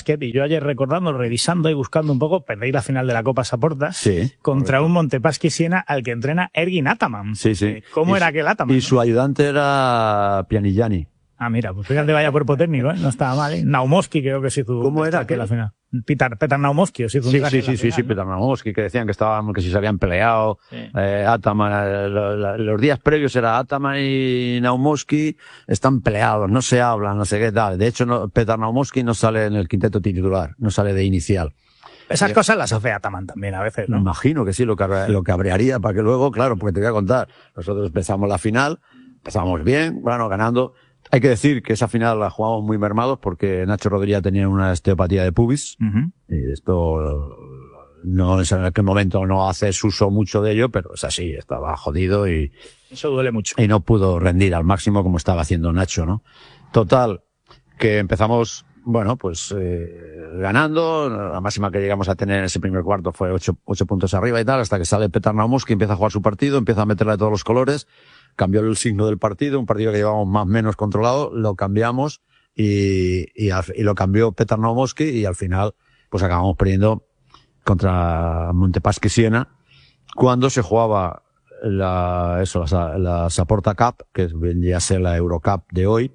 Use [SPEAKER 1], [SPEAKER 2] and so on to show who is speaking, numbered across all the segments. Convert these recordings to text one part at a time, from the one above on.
[SPEAKER 1] Básquet, y yo ayer recordando, revisando y buscando un poco, perdí la final de la Copa Saporta contra un Montepaschi Siena al que entrena Ergin Ataman.
[SPEAKER 2] Sí, sí.
[SPEAKER 1] ¿Cómo era aquel Ataman?
[SPEAKER 2] Y su ayudante era Pianigiani.
[SPEAKER 1] Ah, mira, pues fíjate, vaya cuerpo técnico, ¿eh? No estaba mal, ¿eh? Naumovsky creo que se hizo.
[SPEAKER 2] ¿Cómo era
[SPEAKER 1] que la final? Petar Naumovsky,
[SPEAKER 2] sí, Petar Naumovsky, que decían que si se habían peleado. Ataman, los días previos era Ataman y Naumovsky están peleados, no se hablan, no sé qué tal. De hecho, Petar Naumovsky no sale en el quinteto titular, no sale de inicial.
[SPEAKER 1] Esas cosas las hace Ataman también a veces, ¿no?
[SPEAKER 2] Me imagino que sí, lo cabrearía para que luego, claro, porque te voy a contar, nosotros empezamos la final, empezamos bien, bueno, ganando. Hay que decir que esa final la jugamos muy mermados porque Nacho Rodríguez tenía una osteopatía de pubis. Y esto, no en aquel momento no haces uso mucho de ello, pero es así, estaba jodido y...
[SPEAKER 1] Eso duele mucho.
[SPEAKER 2] Y no pudo rendir al máximo como estaba haciendo Nacho, ¿no? Total, que empezamos, bueno, pues, ganando. La máxima que llegamos a tener en ese primer cuarto fue 8 puntos arriba y tal, hasta que sale Petar Naumovsky, empieza a jugar su partido, empieza a meterle de todos los colores. Cambió el signo del partido, un partido que llevábamos más o menos controlado, lo cambiamos y lo cambió Petar Naumovsky y al final pues acabamos perdiendo contra Montepaschi Siena cuando se jugaba la Saporta Cup, que vendría a ser la Eurocup de hoy,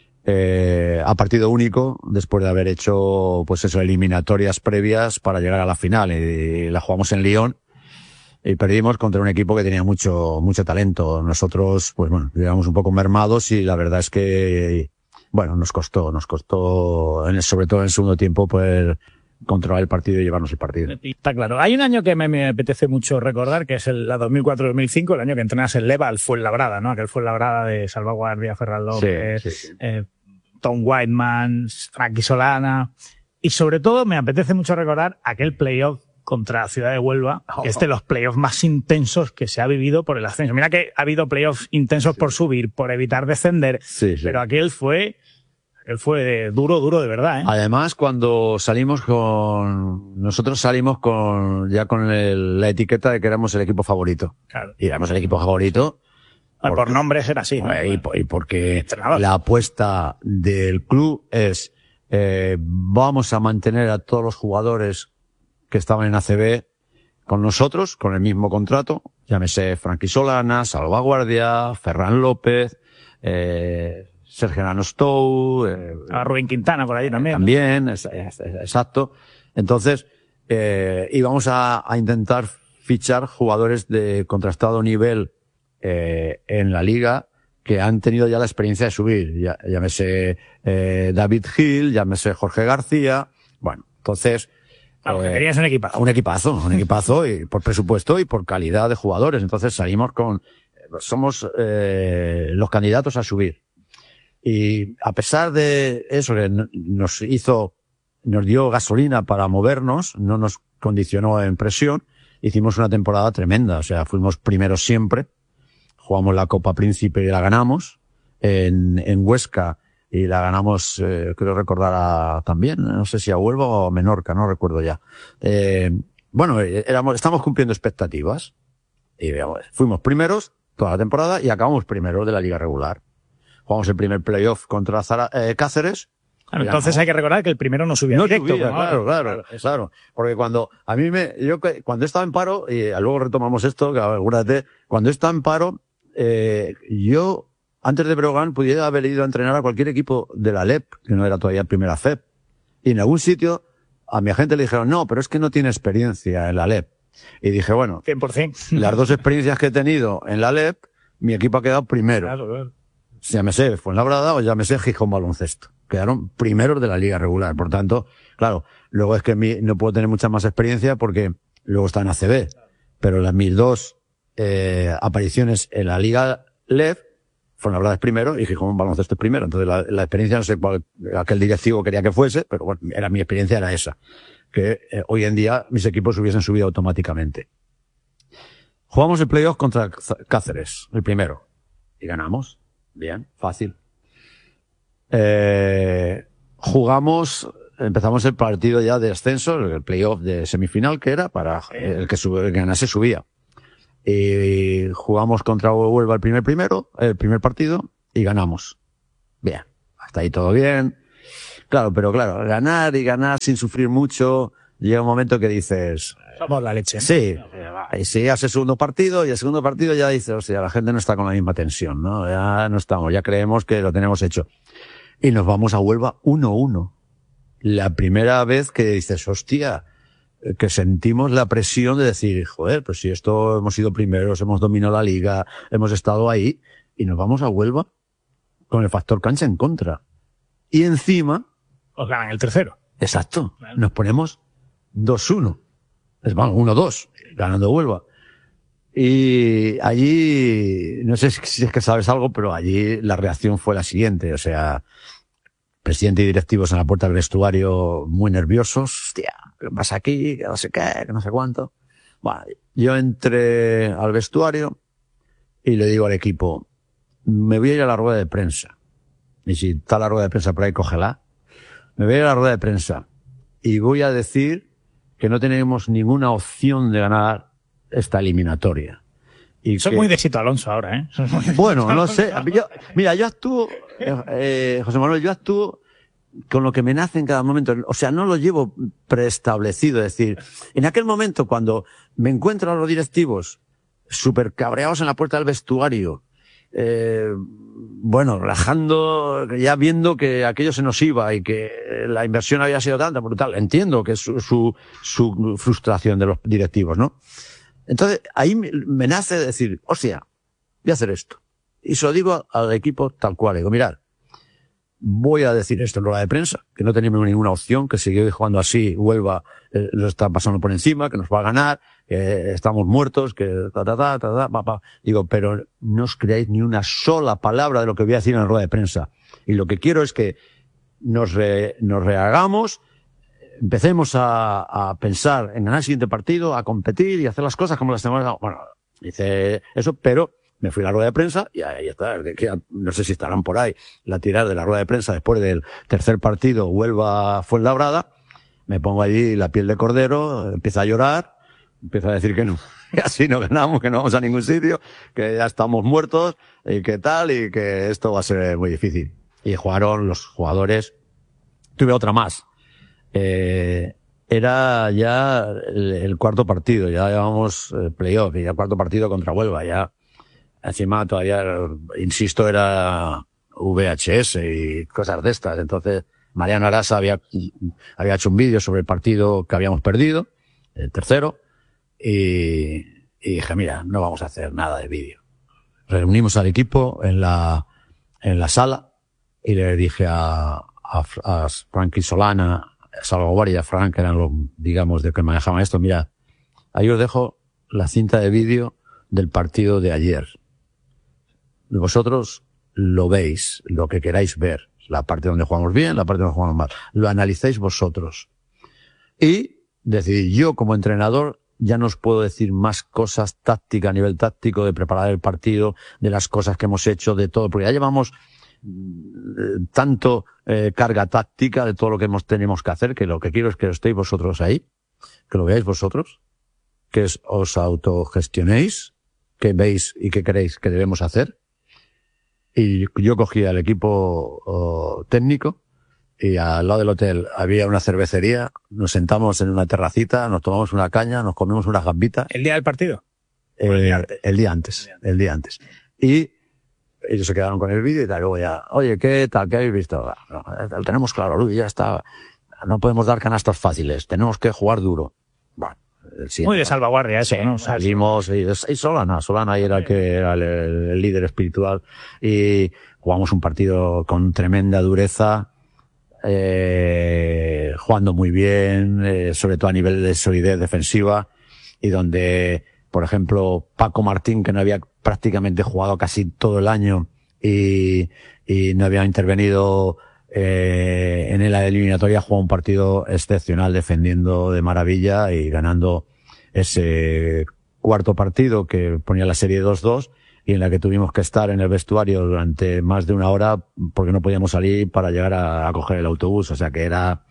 [SPEAKER 2] a partido único, después de haber hecho pues eso, eliminatorias previas para llegar a la final, y la jugamos en Lyon. Y perdimos contra un equipo que tenía mucho talento. Nosotros, pues bueno, llegamos un poco mermados y la verdad es que, bueno, nos costó, sobre todo en el segundo tiempo, poder controlar el partido y llevarnos el partido.
[SPEAKER 1] Está claro. Hay un año que me apetece mucho recordar, que es la 2004-2005, el año que entrenas el Leva al Fuenlabrada, ¿no? Aquel Fuenlabrada de Salvaguardia, Ferran López, Tom Whiteman, Frankie Solana. Y sobre todo me apetece mucho recordar aquel playoff contra Ciudad de Huelva, que es de los playoffs más intensos que se ha vivido por el ascenso. Mira que ha habido playoffs intensos por subir, por evitar descender, pero aquel fue duro de verdad, ¿eh?
[SPEAKER 2] Además, cuando nosotros salimos con la etiqueta de que éramos el equipo favorito.
[SPEAKER 1] Claro.
[SPEAKER 2] Y éramos el equipo favorito.
[SPEAKER 1] Por nombres era así, ¿no?
[SPEAKER 2] Y porque la apuesta del club es, vamos a mantener a todos los jugadores que estaban en ACB con nosotros, con el mismo contrato, llámese Frankie Solana, Salvaguardia, Ferran López, Sergio Anostou,
[SPEAKER 1] a Rubén Quintana por ahí también.
[SPEAKER 2] También, exacto. Entonces, íbamos a intentar fichar jugadores de contrastado nivel, en la liga, que han tenido ya la experiencia de subir. Llámese, David Gil, llámese Jorge García. Bueno, entonces,
[SPEAKER 1] querías un equipazo.
[SPEAKER 2] Un equipazo, y por presupuesto y por calidad de jugadores. Entonces salimos somos los candidatos a subir. Y a pesar de eso que nos dio gasolina para movernos, no nos condicionó en presión, hicimos una temporada tremenda. O sea, fuimos primeros siempre. Jugamos la Copa Príncipe y la ganamos en Huesca. Y la ganamos, creo recordar también, no sé si a Huelva o a Menorca, no recuerdo ya. Bueno, estamos cumpliendo expectativas. Y fuimos primeros toda la temporada y acabamos primeros de la liga regular. Jugamos el primer playoff contra Cáceres.
[SPEAKER 1] Claro, entonces hay que recordar que el primero no subía directo.
[SPEAKER 2] Claro. Porque cuando cuando estaba en paro, y luego retomamos esto, que acuérdate, cuando estaba en paro, yo, antes de Breogán, pudiera haber ido a entrenar a cualquier equipo de la LEP, que no era todavía primera FEP. Y en algún sitio, a mi agente le dijeron, no, pero es que no tiene experiencia en la LEP. Y dije, bueno,
[SPEAKER 1] 100%.
[SPEAKER 2] Las dos experiencias que he tenido en la LEP, mi equipo ha quedado primero.
[SPEAKER 1] Claro.
[SPEAKER 2] Llámese Fuenlabrada o llámese Gijón Baloncesto. Quedaron primeros de la liga regular. Por tanto, claro, luego es que no puedo tener mucha más experiencia porque luego está en ACB. Pero mis dos apariciones en la liga LEP, Fuenlabrada es primero y Gijón Baloncesto es primero. Entonces la experiencia, no sé cuál aquel directivo quería que fuese, pero bueno, mi experiencia era esa. Que hoy en día mis equipos hubiesen subido automáticamente. Jugamos el playoff contra Cáceres, el primero. Y ganamos. Bien, fácil. Empezamos el partido ya de ascenso, el playoff de semifinal que era para el que ganase subía. Y jugamos contra Huelva el primer partido y ganamos. Bien, hasta ahí todo bien. Claro, pero claro, ganar y ganar sin sufrir mucho, llega un momento que dices...
[SPEAKER 1] Somos la leche, ¿no?
[SPEAKER 2] Sí, y si hace el segundo partido, y el segundo partido ya dices, o sea, la gente no está con la misma tensión, ¿no? Ya no estamos, ya creemos que lo tenemos hecho. Y nos vamos a Huelva 1-1. La primera vez que dices, hostia, que sentimos la presión de decir, joder, pues si esto hemos sido primeros, hemos dominado la liga, hemos estado ahí, y nos vamos a Huelva con el factor cancha en contra. Y encima...
[SPEAKER 1] Os ganan el tercero.
[SPEAKER 2] Exacto. Nos ponemos 2-1. Bueno, 1-2, ganando Huelva. Y allí, no sé si es que sabes algo, pero allí la reacción fue la siguiente. O sea, presidente y directivos en la puerta del vestuario muy nerviosos. Hostia, ¿qué pasa aquí? Que no sé qué, que no sé cuánto. Bueno, yo entré al vestuario y le digo al equipo, me voy a ir a la rueda de prensa. Y si está la rueda de prensa por ahí, cógela. Me voy a ir a la rueda de prensa y voy a decir que no tenemos ninguna opción de ganar esta eliminatoria. Y
[SPEAKER 1] soy muy de Sito Alonso ahora, ¿eh?
[SPEAKER 2] Bueno, no sé. Yo actúo, José Manuel, yo actúo con lo que me nace en cada momento. O sea, no lo llevo preestablecido. Es decir, en aquel momento cuando me encuentro a los directivos súper cabreados en la puerta del vestuario, bueno, rajando, ya viendo que aquello se nos iba y que la inversión había sido tanta, brutal. Entiendo que es su frustración de los directivos, ¿no? Entonces, ahí me nace decir, hostia, voy a hacer esto. Y se lo digo al equipo tal cual. Digo, mirad, voy a decir esto en rueda de prensa, que no tenemos ninguna opción, que seguir jugando así, Huelva lo está pasando por encima, que nos va a ganar, que estamos muertos, que Digo, pero no os creáis ni una sola palabra de lo que voy a decir en la rueda de prensa. Y lo que quiero es que nos rehagamos, empecemos a pensar en ganar el siguiente partido, a competir y hacer las cosas como las tenemos. Bueno, hice eso, pero me fui a la rueda de prensa y ahí está. No sé si estarán por ahí la tirada de la rueda de prensa después del tercer partido, Huelva Fuenlabrada. Me pongo allí la piel de cordero, empiezo a llorar, empiezo a decir que no, que así no ganamos, que no vamos a ningún sitio, que ya estamos muertos y que tal, y que esto va a ser muy difícil. Y jugaron los jugadores. Tuve otra más. Era ya el cuarto partido, ya llevamos playoff y ya cuarto partido contra Huelva, ya. Encima todavía, insisto, era VHS y cosas de estas. Entonces, Mariano Arasa había hecho un vídeo sobre el partido que habíamos perdido, el tercero, y dije, mira, no vamos a hacer nada de vídeo. Reunimos al equipo en la sala y le dije a Frankie Solana, Salvaguardia y a Frank, que eran los, digamos, de que manejaban esto, mira, ahí os dejo la cinta de vídeo del partido de ayer. Vosotros lo veis, lo que queráis ver, la parte donde jugamos bien, la parte donde jugamos mal, lo analicéis vosotros. Y decidí, yo como entrenador ya no os puedo decir más cosas tácticas, a nivel táctico, de preparar el partido, de las cosas que hemos hecho, de todo, porque ya llevamos tanto carga táctica de todo lo que tenemos que hacer, que lo que quiero es que estéis vosotros ahí, que lo veáis vosotros, que os autogestionéis, que veis y que queréis que debemos hacer. Y yo cogí al equipo técnico y al lado del hotel había una cervecería, nos sentamos en una terracita, nos tomamos una caña, nos comimos unas gambitas.
[SPEAKER 1] ¿El día del partido?
[SPEAKER 2] El día antes. Y ellos se quedaron con el vídeo y tal, luego ya, oye, ¿qué tal? ¿Qué habéis visto? No, lo tenemos claro, Luis, ya está. No podemos dar canastas fáciles, tenemos que jugar duro. Bueno,
[SPEAKER 1] muy de Salvaguardia eso,
[SPEAKER 2] sí,
[SPEAKER 1] ¿no?
[SPEAKER 2] Salimos y Solana era el que era el líder espiritual y jugamos un partido con tremenda dureza, jugando muy bien, sobre todo a nivel de solidez defensiva, y donde, por ejemplo, Paco Martín, que no había prácticamente jugado casi todo el año y no había intervenido en la eliminatoria, jugó un partido excepcional, defendiendo de maravilla y ganando ese cuarto partido que ponía la serie 2-2 y en la que tuvimos que estar en el vestuario durante más de una hora porque no podíamos salir para llegar a coger el autobús. O sea que era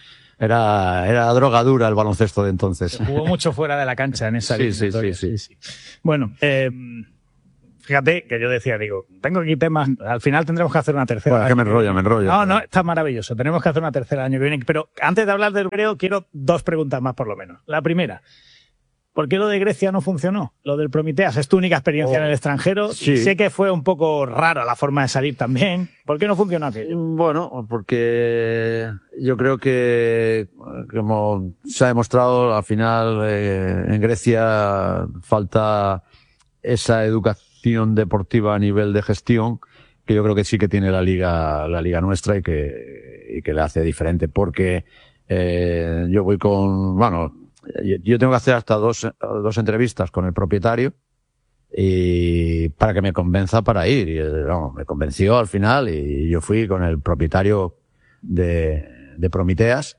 [SPEAKER 2] droga dura el baloncesto de entonces.
[SPEAKER 1] Se jugó mucho fuera de la cancha en esa eliminatoria.
[SPEAKER 2] Sí.
[SPEAKER 1] Bueno, Fíjate que yo decía, digo, tengo aquí temas, al final tendremos que hacer una tercera.
[SPEAKER 2] Bueno, es que me enrollo.
[SPEAKER 1] No, está maravilloso. Tenemos que hacer una tercera el año que viene. Pero antes de hablar del europeo, quiero 2 preguntas más por lo menos. La primera, ¿por qué lo de Grecia no funcionó? Lo del Prometeas, es tu única experiencia en el extranjero.
[SPEAKER 2] Sí.
[SPEAKER 1] Sé que fue un poco raro la forma de salir también. ¿Por qué no funcionó aquello?
[SPEAKER 2] Bueno, porque yo creo que, como se ha demostrado, al final en Grecia falta esa educación deportiva a nivel de gestión, que yo creo que sí que tiene la liga nuestra y que le hace diferente. Porque yo voy yo tengo que hacer hasta dos entrevistas con el propietario y para que me convenza para ir. Y me convenció al final y yo fui con el propietario de Prometeas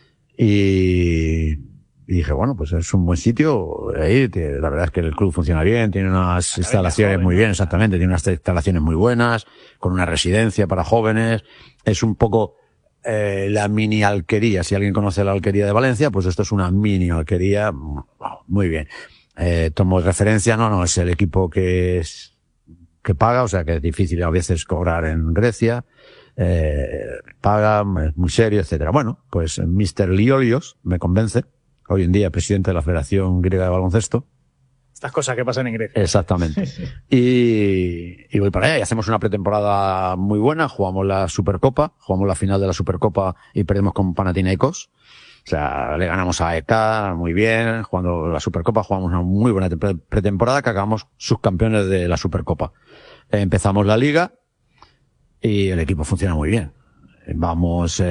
[SPEAKER 2] y dije, bueno, pues es un buen sitio ahí. La verdad es que el club funciona bien, tiene unas instalaciones muy bien, exactamente, tiene unas instalaciones muy buenas, con una residencia para jóvenes. Es un poco la mini alquería. Si alguien conoce la alquería de Valencia, pues esto es una mini alquería. Muy bien. Tomo referencia, no, es el equipo que paga, o sea que es difícil a veces cobrar en Grecia. Paga, es muy serio, etcétera. Bueno, pues Mr. Liolios me convence, hoy en día presidente de la Federación Griega de Baloncesto.
[SPEAKER 1] Estas cosas que pasan en Grecia.
[SPEAKER 2] Exactamente. Y voy para allá y hacemos una pretemporada muy buena, jugamos la Supercopa, jugamos la final de la Supercopa y perdemos con Panathinaikos. O sea, le ganamos a EK muy bien, jugando la Supercopa, jugamos una muy buena pretemporada que acabamos subcampeones de la Supercopa. Empezamos la liga y el equipo funciona muy bien. Vamos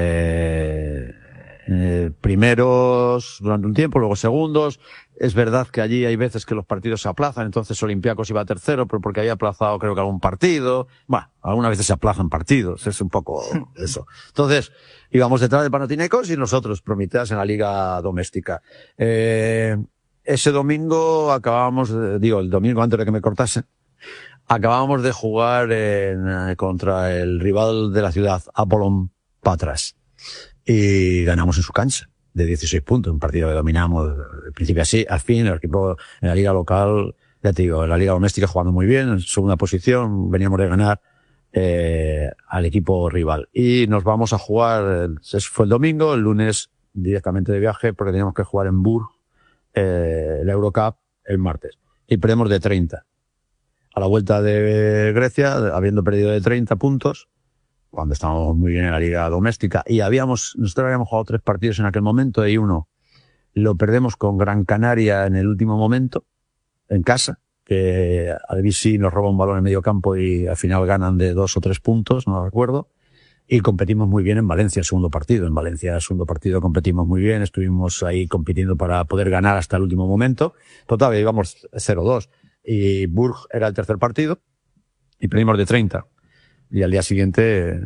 [SPEAKER 2] primeros durante un tiempo, luego segundos. Es verdad que allí hay veces que los partidos se aplazan, entonces Olympiacos iba tercero, pero porque había aplazado creo que algún partido. Bueno, algunas veces se aplazan partidos, es un poco eso. Entonces, íbamos detrás de Panathinaikos y nosotros, Prometeas en la liga doméstica. Ese domingo el domingo antes de que me cortasen, acabábamos de jugar contra el rival de la ciudad, Apollon Patras, y ganamos en su cancha de 16 puntos, un partido que dominamos al principio así, al fin el equipo en la liga local, ya te digo, en la liga doméstica jugando muy bien, en segunda posición, veníamos de ganar al equipo rival. Y nos vamos a jugar, fue el domingo, el lunes directamente de viaje, porque teníamos que jugar en Burg, la Eurocup, el martes. Y perdemos de 30. A la vuelta de Grecia, habiendo perdido de 30 puntos, cuando estábamos muy bien en la liga doméstica, y nosotros habíamos jugado 3 partidos en aquel momento, y uno lo perdemos con Gran Canaria en el último momento, en casa, que Albisi nos roba un balón en medio campo y al final ganan de 2 o 3 puntos, no recuerdo, y competimos muy bien en Valencia, el segundo partido. En Valencia, el segundo partido competimos muy bien, estuvimos ahí compitiendo para poder ganar hasta el último momento. Total, íbamos 0-2. Y Burg era el tercer partido, y perdimos de 30. Y al día siguiente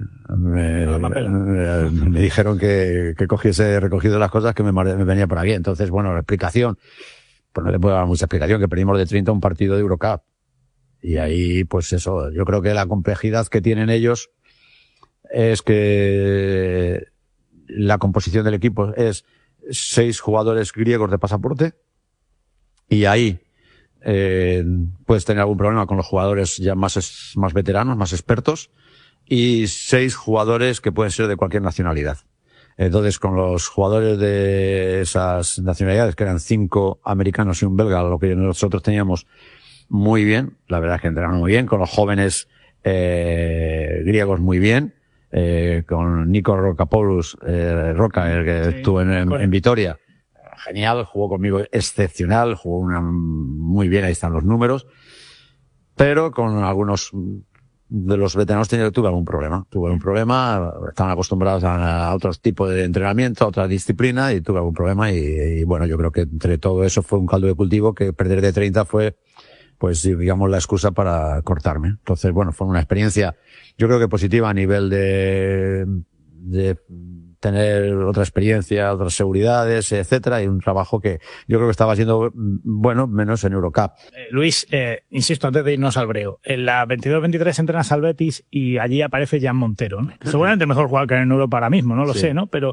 [SPEAKER 2] me dijeron que cogiese recogido las cosas, que me venía por aquí. Entonces, bueno, la explicación, pues no le puedo dar mucha explicación, que perdimos de 30 un partido de Eurocup. Y ahí, pues eso, yo creo que la complejidad que tienen ellos es que la composición del equipo es 6 jugadores griegos de pasaporte, y ahí puedes tener algún problema con los jugadores ya más veteranos, más expertos, y 6 jugadores que pueden ser de cualquier nacionalidad. Entonces, con los jugadores de esas nacionalidades, que eran 5 americanos y un belga, lo que nosotros teníamos muy bien, la verdad es que entrenaron muy bien, con los jóvenes griegos muy bien, con Nico Rokapoulos, Roca, el que estuvo en Vitoria, genial, jugó conmigo excepcional, jugó muy bien, ahí están los números, pero con algunos de los veteranos tuve algún problema, estaban acostumbrados a otros tipos de entrenamiento, a otra disciplina, y tuve algún problema, y bueno, yo creo que entre todo eso fue un caldo de cultivo, que perder de 30 fue, pues digamos, la excusa para cortarme. Entonces, bueno, fue una experiencia, yo creo que positiva a nivel de tener otra experiencia, otras seguridades, etcétera, y un trabajo que yo creo que estaba siendo bueno, menos en Eurocup.
[SPEAKER 1] Luis, insisto, antes de irnos al breo, en la 22-23 entrenas al Betis y allí aparece Jan Montero, ¿no? Seguramente el mejor jugador que hay en Europa ahora mismo, no lo sé, ¿no? Pero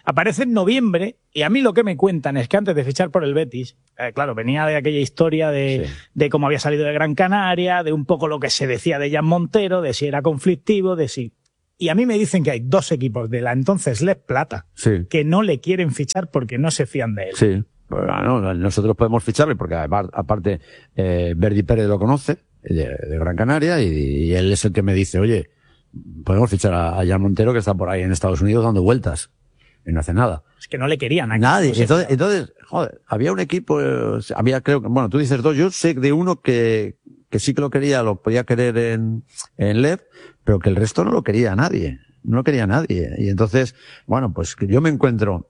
[SPEAKER 1] Aparece en noviembre y a mí lo que me cuentan es que antes de fichar por el Betis, claro, venía de aquella historia de cómo había salido de Gran Canaria, de un poco lo que se decía de Jan Montero, de si era conflictivo, de si... Y a mí me dicen que hay 2 equipos de la entonces Les Plata que no le quieren fichar porque no se fían de él.
[SPEAKER 2] Sí, bueno, nosotros podemos ficharle porque aparte Verdi Pérez lo conoce, de Gran Canaria, y él es el que me dice, oye, podemos fichar a Jan Montero que está por ahí en Estados Unidos dando vueltas y no hace nada.
[SPEAKER 1] Es que no le querían a
[SPEAKER 2] nadie. Entonces, joder, había un equipo, creo que, bueno, tú dices 2, yo sé de uno que sí que lo quería, lo podía querer en LEV, pero que el resto no lo quería nadie. No lo quería nadie. Y entonces, bueno, pues que yo me encuentro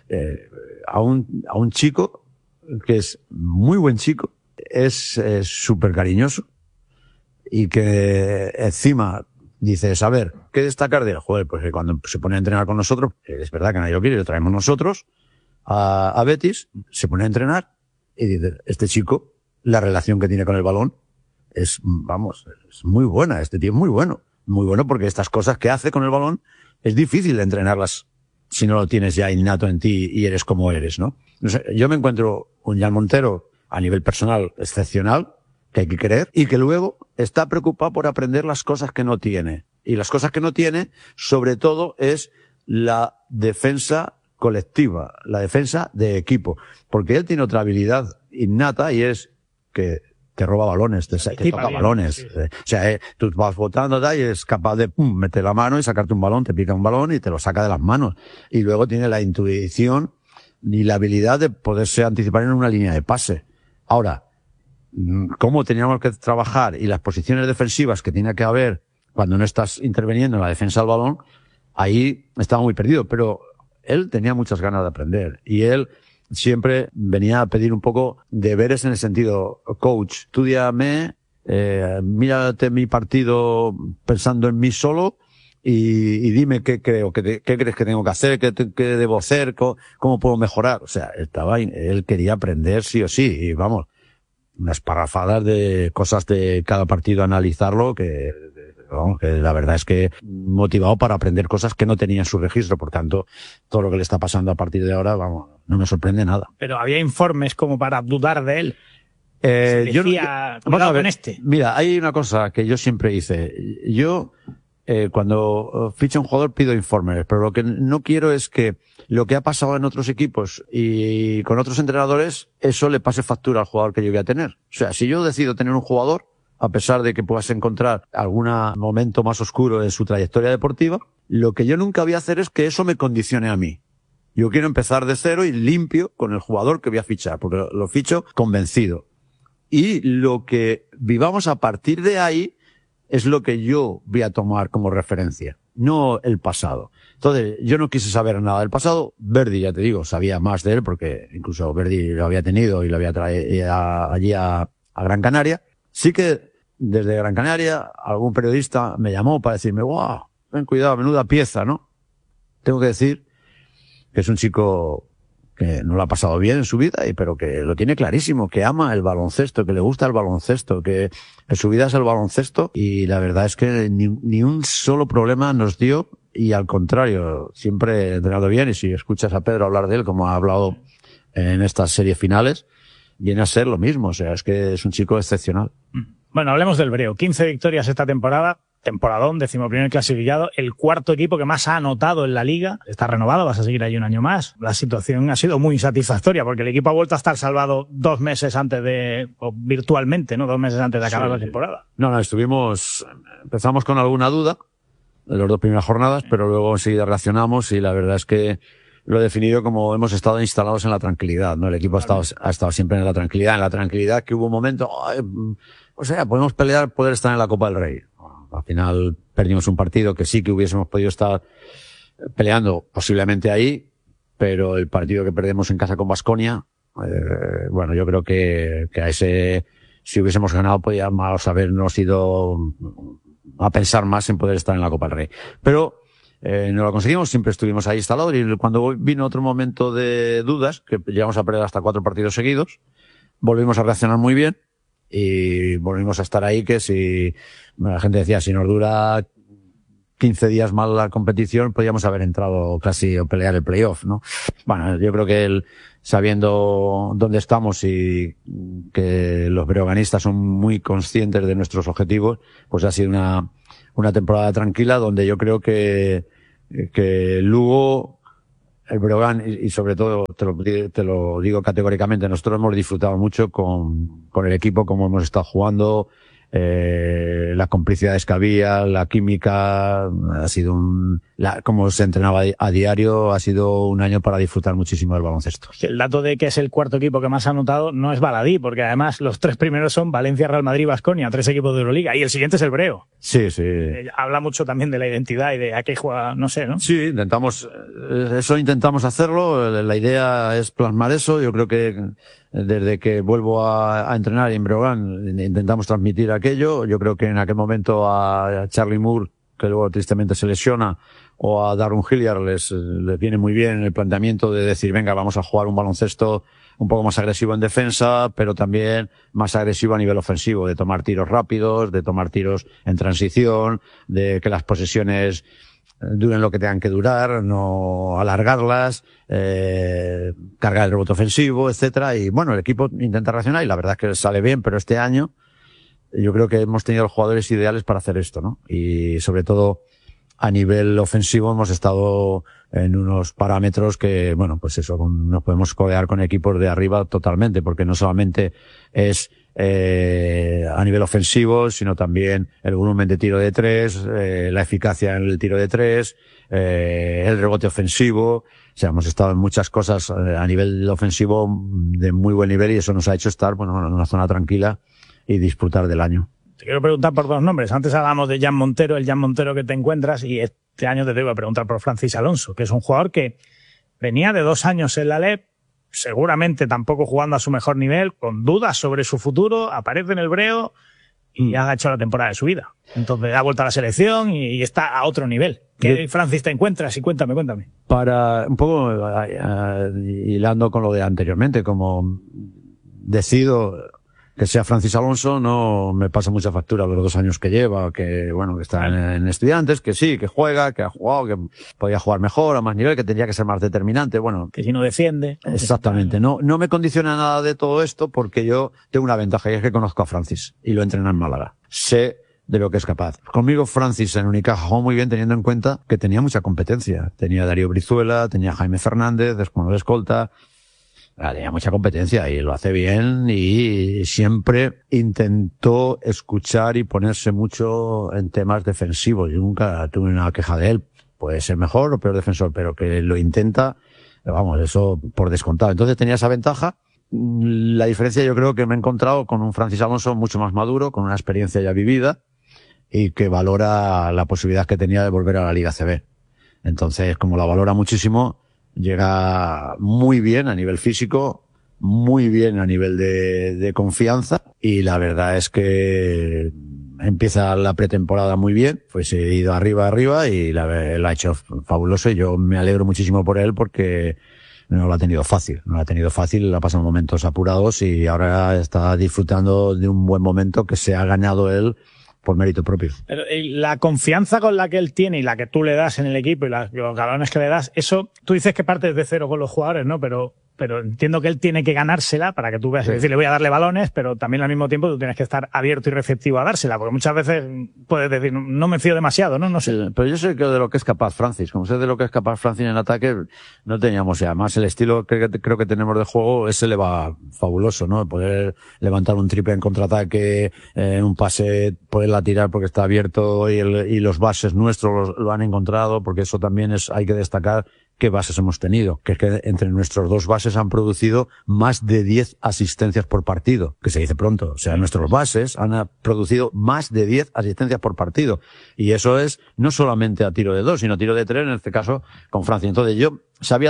[SPEAKER 2] a un chico que es muy buen chico, es súper cariñoso y que encima dices, a ver, ¿qué destacar de él? Joder, pues que cuando se pone a entrenar con nosotros, es verdad que nadie lo quiere, lo traemos nosotros a Betis, se pone a entrenar y dices, este chico, la relación que tiene con el balón es, vamos, es muy buena, este tío es muy bueno. Muy bueno porque estas cosas que hace con el balón es difícil de entrenarlas si no lo tienes ya innato en ti y eres como eres, ¿no? No sé, yo me encuentro un Jan Montero a nivel personal excepcional, que hay que creer, y que luego está preocupado por aprender las cosas que no tiene. Y las cosas que no tiene, sobre todo, es la defensa colectiva, la defensa de equipo. Porque él tiene otra habilidad innata y es que te roba balones, te toca balones. Sí. O sea, tú vas botando y es capaz de meter la mano y sacarte un balón, te pica un balón y te lo saca de las manos. Y luego tiene la intuición y la habilidad de poderse anticipar en una línea de pase. Ahora, cómo teníamos que trabajar y las posiciones defensivas que tiene que haber cuando no estás interviniendo en la defensa del balón, ahí estaba muy perdido. Pero él tenía muchas ganas de aprender y él siempre venía a pedir un poco deberes en el sentido, coach, estudiame, mírate mi partido pensando en mí solo y dime qué creo, qué crees que tengo que hacer, qué debo hacer, cómo puedo mejorar. O sea, él quería aprender sí o sí y vamos, unas parrafadas de cosas de cada partido, analizarlo, que la verdad es que motivado para aprender cosas que no tenía en su registro. Por tanto, todo lo que le está pasando a partir de ahora, vamos, no me sorprende nada.
[SPEAKER 1] Pero había informes como para dudar de él.
[SPEAKER 2] Vamos a ver, con este. Mira, hay una cosa que yo siempre hice. Yo, cuando ficho a un jugador pido informes, pero lo que no quiero es que lo que ha pasado en otros equipos y con otros entrenadores, eso le pase factura al jugador que yo voy a tener. O sea, si yo decido tener un jugador, a pesar de que puedas encontrar algún momento más oscuro en su trayectoria deportiva, lo que yo nunca voy a hacer es que eso me condicione a mí. Yo quiero empezar de cero y limpio con el jugador que voy a fichar, porque lo ficho convencido. Y lo que vivamos a partir de ahí es lo que yo voy a tomar como referencia, no el pasado. Entonces, yo no quise saber nada del pasado. Verdi, ya te digo, sabía más de él, porque incluso Verdi lo había tenido y lo había traído allí a Gran Canaria. Sí que desde Gran Canaria algún periodista me llamó para decirme, wow, ten cuidado, menuda pieza, ¿no? Tengo que decir que es un chico que no lo ha pasado bien en su vida, pero que lo tiene clarísimo, que ama el baloncesto, que le gusta el baloncesto, que su vida es el baloncesto, y la verdad es que ni un solo problema nos dio, y al contrario, siempre he entrenado bien, y si escuchas a Pedro hablar de él, como ha hablado en estas series finales, viene a ser lo mismo. O sea, es que es un chico excepcional.
[SPEAKER 1] Bueno, hablemos del Breo. 15 victorias esta temporada. Temporadón, 11º clasificado. El cuarto equipo que más ha anotado en la liga. Está renovado, vas a seguir ahí un año más. La situación ha sido muy insatisfactoria porque el equipo ha vuelto a estar salvado 2 meses antes o virtualmente, ¿no? 2 meses antes de acabar la temporada.
[SPEAKER 2] No, empezamos con alguna duda en las 2 primeras jornadas, pero luego enseguida reaccionamos y la verdad es que lo he definido como hemos estado instalados en la tranquilidad, ¿no? El equipo ha estado siempre en la tranquilidad que hubo un momento, o sea, podemos poder estar en la Copa del Rey. Al final perdimos un partido que sí que hubiésemos podido estar peleando posiblemente ahí, pero el partido que perdemos en casa con Baskonia, bueno, yo creo que a ese, si hubiésemos ganado, podíamos habernos ido a pensar más en poder estar en la Copa del Rey. Pero no lo conseguimos, siempre estuvimos ahí instalados, y cuando vino otro momento de dudas, que llegamos a perder hasta 4 partidos seguidos, volvimos a reaccionar muy bien y volvimos a estar ahí, que si la gente decía, si nos dura 15 días mal la competición, podíamos haber entrado casi o pelear el playoff, ¿no? Bueno, yo creo que él, sabiendo dónde estamos y que los breoganistas son muy conscientes de nuestros objetivos, pues ha sido una temporada tranquila donde yo creo que Lugo, el Breogán y sobre todo te lo digo categóricamente, nosotros hemos disfrutado mucho con el equipo, como hemos estado jugando, las complicidades que había, la química, ha sido como se entrenaba a diario, ha sido un año para disfrutar muchísimo del baloncesto.
[SPEAKER 1] El dato de que es el cuarto equipo que más ha anotado no es baladí, porque además los 3 primeros son Valencia, Real Madrid, Baskonia, 3 equipos de Euroliga, y el siguiente es el Breo.
[SPEAKER 2] Sí, sí.
[SPEAKER 1] Habla mucho también de la identidad y de a qué juega, no sé, ¿no?
[SPEAKER 2] Sí, intentamos hacerlo, la idea es plasmar eso, yo creo que desde que vuelvo a entrenar en Breogán intentamos transmitir aquello. Yo creo que en aquel momento a Charlie Moore, que luego tristemente se lesiona, o a Darren Hilliard les viene muy bien el planteamiento de decir, venga, vamos a jugar un baloncesto un poco más agresivo en defensa, pero también más agresivo a nivel ofensivo, de tomar tiros rápidos, de tomar tiros en transición, de que las posesiones duren lo que tengan que durar, no alargarlas, cargar el rebote ofensivo, etcétera. Y bueno, el equipo intenta reaccionar y la verdad es que sale bien, pero este año yo creo que hemos tenido los jugadores ideales para hacer esto, ¿no? Y sobre todo a nivel ofensivo hemos estado en unos parámetros que, bueno, pues eso, nos podemos codear con equipos de arriba totalmente, porque no solamente es a nivel ofensivo, sino también el volumen de tiro de 3, la eficacia en el tiro de 3, el rebote ofensivo. O sea, hemos estado en muchas cosas a nivel ofensivo de muy buen nivel y eso nos ha hecho estar, bueno, en una zona tranquila y disfrutar del año.
[SPEAKER 1] Te quiero preguntar por 2 nombres. Antes hablábamos de Jan Montero, el Jan Montero que te encuentras, y este año te debo preguntar por Francis Alonso, que es un jugador que venía de 2 años en la LEP, seguramente tampoco jugando a su mejor nivel, con dudas sobre su futuro, aparece en el Breo y ha hecho la temporada de su vida. Entonces ha vuelto a la selección y está a otro nivel. ¿Qué Francis te encuentras? Y cuéntame.
[SPEAKER 2] Para un poco hilando con lo de anteriormente, como decido que sea Francis Alonso, no me pasa mucha factura los 2 años que lleva, que bueno, que está en Estudiantes, que sí, que juega, que ha jugado, que podía jugar mejor, a más nivel, que tendría que ser más determinante, bueno.
[SPEAKER 1] Que si no defiende.
[SPEAKER 2] Exactamente. No me condiciona nada de todo esto porque yo tengo una ventaja y es que conozco a Francis y lo entreno en Málaga. Sé de lo que es capaz. Conmigo Francis en Unicaja jugó muy bien teniendo en cuenta que tenía mucha competencia. Tenía a Darío Brizuela, tenía a Jaime Fernández, después de escolta. Tenía mucha competencia y lo hace bien y siempre intentó escuchar y ponerse mucho en temas defensivos. Yo nunca tuve una queja de él. Puede ser mejor o peor defensor, pero que lo intenta, vamos, eso por descontado. Entonces tenía esa ventaja. La diferencia yo creo que me he encontrado con un Francis Alonso mucho más maduro, con una experiencia ya vivida y que valora la posibilidad que tenía de volver a la Liga CB. Entonces, como la valora muchísimo, llega muy bien a nivel físico, muy bien a nivel de confianza y la verdad es que empieza la pretemporada muy bien, pues he ido arriba y la ha hecho fabuloso y yo me alegro muchísimo por él porque no lo ha tenido fácil, ha pasado momentos apurados y ahora está disfrutando de un buen momento que se ha ganado él por mérito propio.
[SPEAKER 1] Pero la confianza con la que él tiene y la que tú le das en el equipo y los galones que le das, eso, tú dices que partes de cero con los jugadores, ¿no? Pero entiendo que él tiene que ganársela para que tú veas, sí. Es decir, le voy a darle balones, pero también al mismo tiempo tú tienes que estar abierto y receptivo a dársela, porque muchas veces puedes decir, no me fío demasiado, ¿no? No sé.
[SPEAKER 2] Sí, pero yo sé de lo que es capaz Francis, como sé de lo que es capaz Francis en ataque, no teníamos, además el estilo que creo que tenemos de juego, ese le va fabuloso, ¿no? Poder levantar un triple en contraataque, un pase, poderla tirar porque está abierto y los bases nuestros lo han encontrado, porque eso también hay que destacar qué bases hemos tenido, que es que entre nuestros 2 bases han producido más de 10 asistencias por partido, que se dice pronto. O sea, nuestros bases han producido más de 10 asistencias por partido. Y eso es no solamente a tiro de 2, sino a tiro de 3, en este caso, con Francis. Entonces yo sabía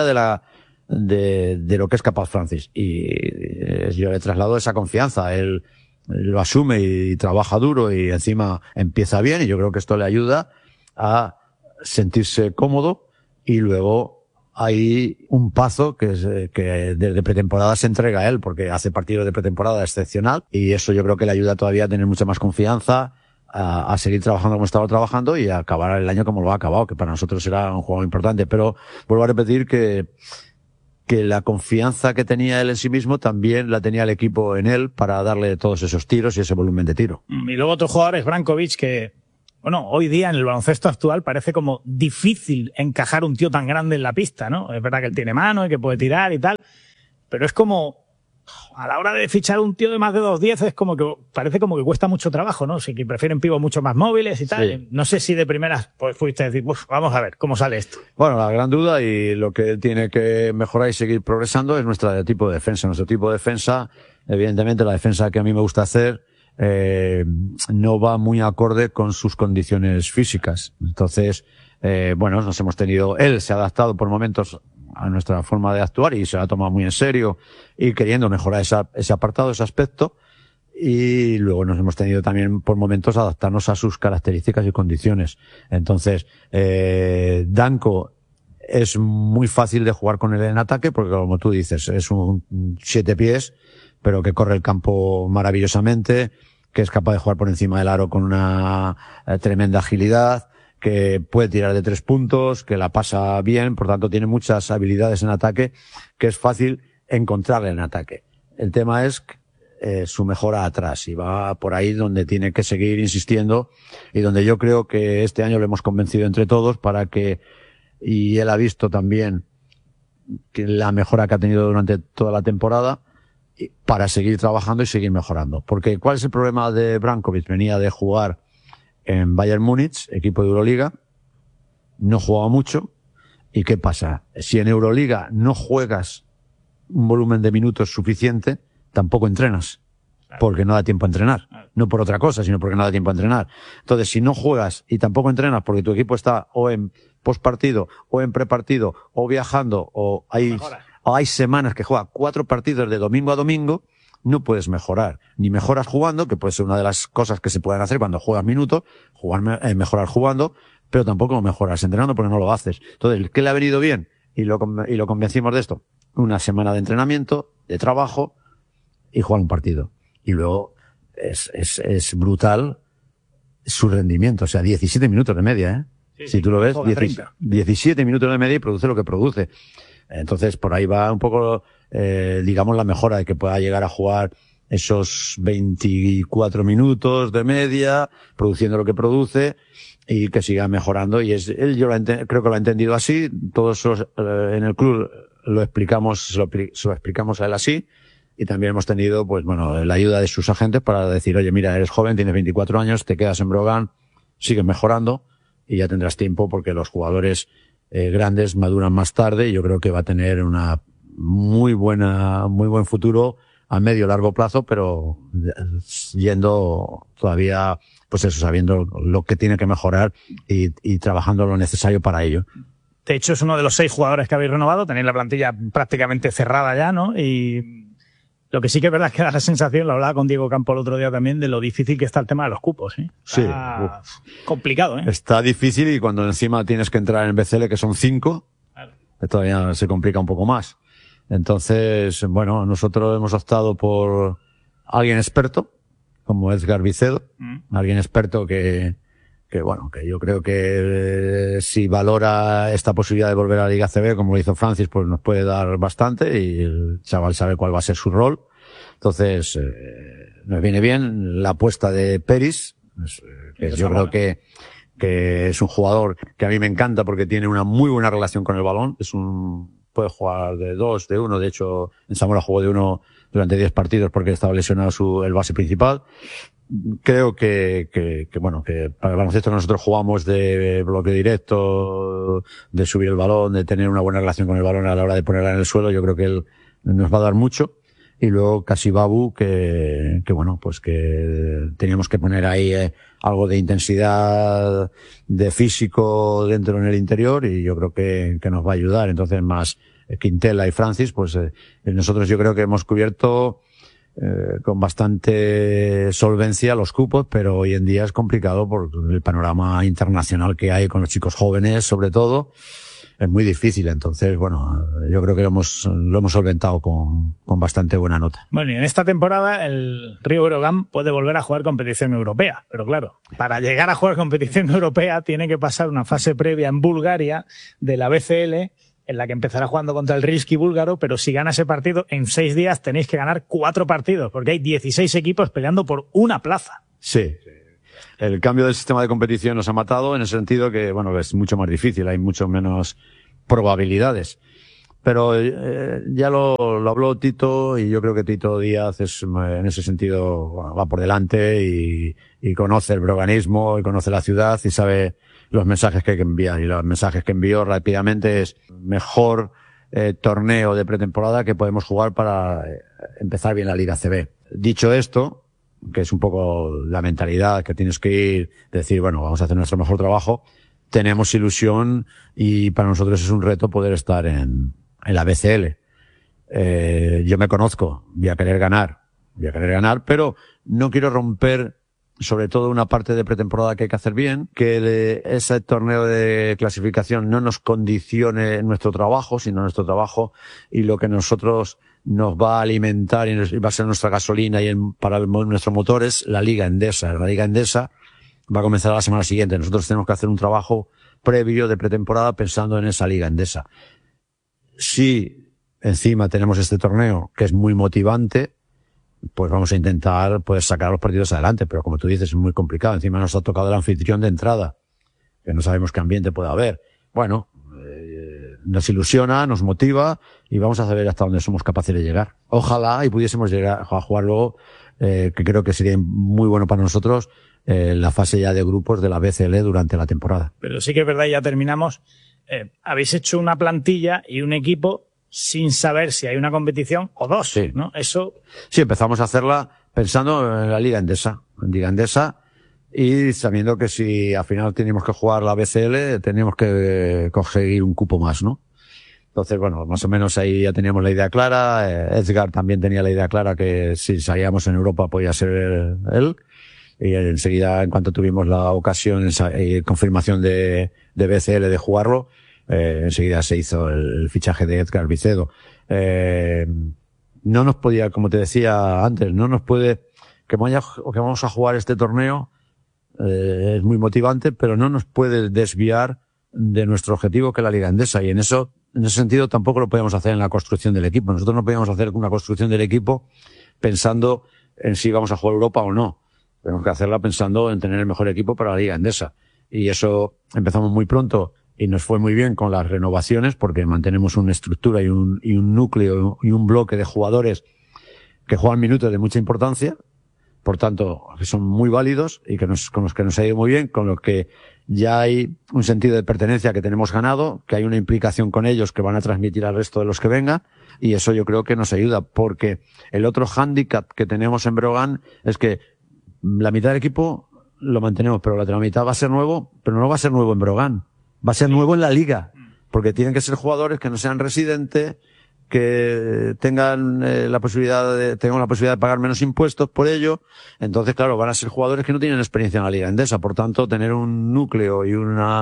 [SPEAKER 2] de lo que es capaz Francis. Y yo le traslado esa confianza. Él lo asume y trabaja duro y encima empieza bien. Y yo creo que esto le ayuda a sentirse cómodo. Y luego hay un paso que desde pretemporada se entrega a él, porque hace partidos de pretemporada excepcional y eso yo creo que le ayuda todavía a tener mucha más confianza, a seguir trabajando como estaba trabajando y a acabar el año como lo ha acabado, que para nosotros era un juego importante. Pero vuelvo a repetir que la confianza que tenía él en sí mismo también la tenía el equipo en él para darle todos esos tiros y ese volumen de tiro.
[SPEAKER 1] Y luego otro jugador es Brankovic, que, bueno, hoy día en el baloncesto actual parece como difícil encajar un tío tan grande en la pista, ¿no? Es verdad que él tiene mano y que puede tirar y tal, pero es como, a la hora de fichar un tío de más de 2'10", es como que parece como que cuesta mucho trabajo, ¿no? Si que prefieren pibos mucho más móviles y tal. Sí. No sé si de primeras pues fuiste a decir, vamos a ver cómo sale esto.
[SPEAKER 2] Bueno, la gran duda y lo que tiene que mejorar y seguir progresando es nuestro tipo de defensa. Nuestro tipo de defensa, evidentemente la defensa que a mí me gusta hacer, no va muy acorde con sus condiciones físicas. Entonces, bueno, nos hemos tenido, él se ha adaptado por momentos a nuestra forma de actuar y se ha tomado muy en serio y queriendo mejorar ese apartado, ese aspecto. Y luego nos hemos tenido también por momentos adaptarnos a sus características y condiciones. Entonces, Danko es muy fácil de jugar con él en ataque porque, como tú dices, es un 7 pies, pero que corre el campo maravillosamente, que es capaz de jugar por encima del aro con una tremenda agilidad, que puede tirar de 3 puntos, que la pasa bien, por tanto tiene muchas habilidades en ataque, que es fácil encontrarle en ataque. El tema es su mejora atrás y va por ahí donde tiene que seguir insistiendo y donde yo creo que este año lo hemos convencido entre todos para que, y él ha visto también que la mejora que ha tenido durante toda la temporada, para seguir trabajando y seguir mejorando. Porque ¿cuál es el problema de Brankovic? Venía de jugar en Bayern Múnich, equipo de Euroliga, no jugaba mucho. ¿Y qué pasa? Si en Euroliga no juegas un volumen de minutos suficiente, tampoco entrenas, porque no da tiempo a entrenar. No por otra cosa, sino porque no da tiempo a entrenar. Entonces, si no juegas y tampoco entrenas porque tu equipo está o en postpartido, o en prepartido, o viajando, o hay semanas que juega 4 partidos de domingo a domingo, no puedes mejorar. Ni mejoras jugando, que puede ser una de las cosas que se pueden hacer cuando juegas minutos, mejorar jugando, pero tampoco mejoras entrenando porque no lo haces. Entonces, ¿qué le ha venido bien? Y lo convencimos de esto. Una semana de entrenamiento, de trabajo, y jugar un partido. Y luego es brutal su rendimiento. O sea, 17 minutos de media, ¿eh? Si tú lo ves, 17 minutos de media y produce lo que produce. Entonces, por ahí va un poco, digamos, la mejora de que pueda llegar a jugar esos 24 minutos de media, produciendo lo que produce y que siga mejorando. Y él yo creo que lo ha entendido así. Todos en el club lo explicamos, se lo explicamos a él así. Y también hemos tenido, pues bueno, la ayuda de sus agentes para decir, oye, mira, eres joven, tienes 24 años, te quedas en Brogan, sigues mejorando y ya tendrás tiempo porque los jugadores grandes maduran más tarde y yo creo que va a tener una muy buen futuro a medio y largo plazo, pero yendo todavía, pues eso, sabiendo lo que tiene que mejorar y trabajando lo necesario para ello.
[SPEAKER 1] De hecho, es uno de los 6 jugadores que habéis renovado, tenéis la plantilla prácticamente cerrada ya, ¿no? Y lo que sí que es verdad es que da la sensación, lo hablaba con Diego Campo el otro día también, de lo difícil que está el tema de los cupos, ¿eh? Está complicado, ¿eh?
[SPEAKER 2] Está difícil y cuando encima tienes que entrar en BCL, que son 5, claro, todavía se complica un poco más. Entonces, bueno, nosotros hemos optado por alguien experto, como Edgar Vicedo, alguien experto que yo creo que si valora esta posibilidad de volver a la Liga CB, como lo hizo Francis, pues nos puede dar bastante y el chaval sabe cuál va a ser su rol. Entonces, nos viene bien la apuesta de Peris, que yo creo que es un jugador que a mí me encanta porque tiene una muy buena relación con el balón. Puede jugar de 2, de 1. De hecho, en Zamora jugó de 1 durante 10 partidos porque estaba lesionado el base principal. Creo que para el baloncesto nosotros jugamos de bloque directo, de subir el balón, de tener una buena relación con el balón a la hora de ponerla en el suelo. Yo creo que él nos va a dar mucho. Y luego casi Babu, que teníamos que poner ahí algo de intensidad, de físico dentro en el interior y yo creo que nos va a ayudar. Entonces más Quintela y Francis, pues nosotros yo creo que hemos cubierto con bastante solvencia los cupos, pero hoy en día es complicado por el panorama internacional que hay con los chicos jóvenes, sobre todo. Es muy difícil, entonces, bueno, yo creo que lo hemos solventado con bastante buena nota.
[SPEAKER 1] Bueno, y en esta temporada el Río Breogán puede volver a jugar competición europea, pero claro, para llegar a jugar competición europea tiene que pasar una fase previa en Bulgaria de la BCL, en la que empezará jugando contra el Rimski búlgaro, pero si gana ese partido, en 6 días tenéis que ganar 4 partidos, porque hay 16 equipos peleando por una plaza.
[SPEAKER 2] Sí. El cambio del sistema de competición nos ha matado en el sentido que, bueno, es mucho más difícil, hay mucho menos probabilidades. Pero ya lo habló Tito, y yo creo que Tito Díaz en ese sentido, bueno, va por delante y conoce el breoganismo y conoce la ciudad y sabe los mensajes que hay que enviar. Y los mensajes que envió rápidamente es mejor torneo de pretemporada que podemos jugar para empezar bien la Liga CB. Dicho esto, que es un poco la mentalidad que tienes que ir, decir, bueno, vamos a hacer nuestro mejor trabajo, tenemos ilusión y para nosotros es un reto poder estar en la BCL. Yo me conozco, voy a querer ganar, pero no quiero romper sobre todo una parte de pretemporada que hay que hacer bien, que ese torneo de clasificación no nos condicione nuestro trabajo, sino nuestro trabajo y lo que nosotros nos va a alimentar y va a ser nuestra gasolina y para nuestro motor es la Liga Endesa. La Liga Endesa va a comenzar la semana siguiente. Nosotros tenemos que hacer un trabajo previo de pretemporada pensando en esa Liga Endesa. Si encima tenemos este torneo que es muy motivante, pues vamos a intentar poder sacar los partidos adelante, pero como tú dices, es muy complicado. Encima nos ha tocado el anfitrión de entrada, que no sabemos qué ambiente puede haber. Bueno, nos ilusiona, nos motiva y vamos a saber hasta dónde somos capaces de llegar. Ojalá y pudiésemos llegar a jugar luego, que creo que sería muy bueno para nosotros, la fase ya de grupos de la BCL durante la temporada.
[SPEAKER 1] Pero sí que es verdad, y ya terminamos, habéis hecho una plantilla y un equipo sin saber si hay una competición o dos, sí, ¿no? Eso.
[SPEAKER 2] Sí, empezamos a hacerla pensando en la Liga Endesa, y sabiendo que si al final teníamos que jugar la BCL, teníamos que conseguir un cupo más, ¿no? Entonces, bueno, más o menos ahí ya teníamos la idea clara. Edgar también tenía la idea clara que si salíamos en Europa podía ser él. Y enseguida, en cuanto tuvimos la ocasión y confirmación de BCL de jugarlo, enseguida se hizo el fichaje de Edgar Vicedo. No nos podía, como te decía antes, no nos puede, que vamos a jugar este torneo, es muy motivante, pero no nos puede desviar de nuestro objetivo, que es la Liga Endesa. Y en ese sentido tampoco lo podíamos hacer en la construcción del equipo. Nosotros no podíamos hacer una construcción del equipo pensando en si vamos a jugar Europa o no. Tenemos que hacerla pensando en tener el mejor equipo para la Liga Endesa. Y eso empezamos muy pronto y nos fue muy bien con las renovaciones, porque mantenemos una estructura y un núcleo y un bloque de jugadores que juegan minutos de mucha importancia, por tanto, que son muy válidos y con los que nos ha ido muy bien, con los que ya hay un sentido de pertenencia que tenemos ganado, que hay una implicación con ellos que van a transmitir al resto de los que vengan, y eso yo creo que nos ayuda, porque el otro hándicap que tenemos en Breogán es que la mitad del equipo lo mantenemos, pero la otra mitad va a ser nuevo, pero no va a ser nuevo en Breogán, va a ser nuevo en la liga, porque tienen que ser jugadores que no sean residentes, que tengan la posibilidad de pagar menos impuestos por ello. Entonces, claro, van a ser jugadores que no tienen experiencia en la Liga Endesa. Por tanto, tener un núcleo y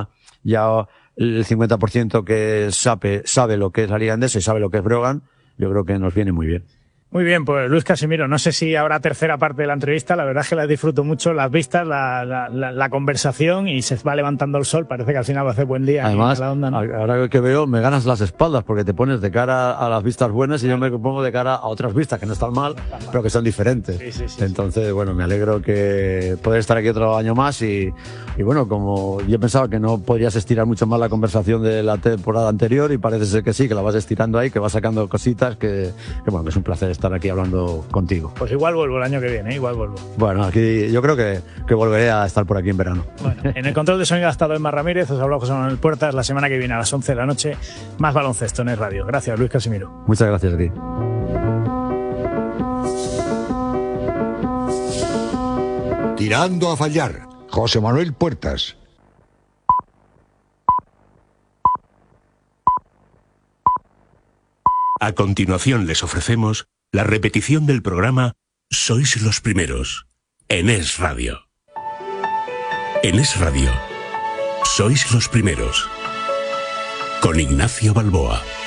[SPEAKER 2] ya el 50% que sabe lo que es la Liga Endesa y sabe lo que es Breogán, yo creo que nos viene muy bien.
[SPEAKER 1] Muy bien, pues Luis Casimiro, no sé si habrá tercera parte de la entrevista, la verdad es que la disfruto mucho, las vistas, la conversación, y se va levantando el sol, parece que al final va a hacer buen día.
[SPEAKER 2] Además,
[SPEAKER 1] la onda, ¿no?
[SPEAKER 2] Ahora que veo, me ganas las espaldas, porque te pones de cara a las vistas buenas y yo me pongo de cara a otras vistas que no están mal, pero que son diferentes. Sí. Entonces, bueno, me alegro que poder estar aquí otro año más y bueno, como yo pensaba que no podrías estirar mucho más la conversación de la temporada anterior, y parece ser que sí, que la vas estirando ahí, que vas sacando cositas, que bueno, que es un placer estar aquí hablando contigo.
[SPEAKER 1] Pues igual vuelvo el año que viene, igual vuelvo.
[SPEAKER 2] Bueno, aquí yo creo que volveré a estar por aquí en verano.
[SPEAKER 1] Bueno, en el control de sonido ha estado Emma Ramírez, os habló José Manuel Puertas. La semana que viene a las 11 de la noche, más baloncesto en Es Radio. Gracias, Luis Casimiro.
[SPEAKER 2] Muchas gracias a ti.
[SPEAKER 3] Tirando a fallar, José Manuel Puertas.
[SPEAKER 4] A continuación les ofrecemos la repetición del programa Sois los primeros en Es Radio. En Es Radio, sois los primeros. Con Ignacio Balboa.